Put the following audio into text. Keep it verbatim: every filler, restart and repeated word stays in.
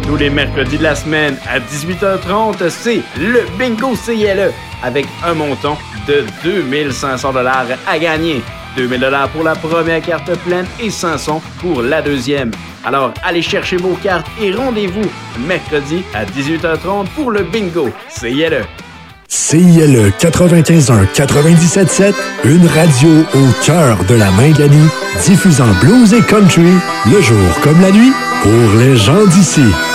Tous les mercredis de la semaine à dix-huit heures trente, c'est le Bingo C L E avec un montant de deux mille cinq cents dollars à gagner. deux mille dollars pour la première carte pleine et cinq cents pour la deuxième. Alors, allez chercher vos cartes et rendez-vous mercredi à dix-huit heures trente pour le Bingo C I L E. C I L E quatre-vingt-quinze un quatre-vingt-dix-sept sept, une radio au cœur de la Minganie, diffusant blues et country, le jour comme la nuit, pour les gens d'ici.